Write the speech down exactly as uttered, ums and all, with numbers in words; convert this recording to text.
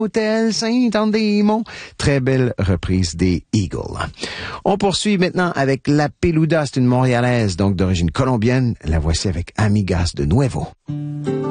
Hôtel Saint-Anne-des-Monts. Très belle reprise des Eagles. On poursuit maintenant avec La Peluda. C'est une Montréalaise, donc d'origine colombienne. La voici avec Amigas de Nuevo.